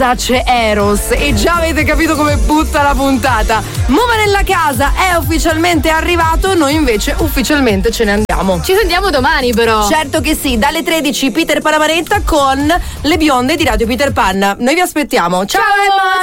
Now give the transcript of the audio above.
c'è Eros e già avete capito come butta la puntata. Mova nella casa è ufficialmente arrivato, noi invece ufficialmente ce ne andiamo. Ci sentiamo domani però. Certo che sì, dalle 13 Peter Panamaretta con le bionde di Radio Peter Pan. Noi vi aspettiamo. Ciao Emma!